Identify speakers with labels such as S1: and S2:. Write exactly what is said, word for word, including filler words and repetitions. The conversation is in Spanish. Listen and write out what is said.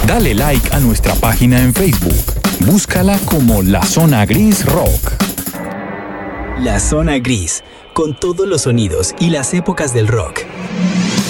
S1: Dale like a nuestra página en Facebook. Búscala como La Zona Gris Rock.
S2: La Zona Gris, con todos los sonidos y las épocas del rock.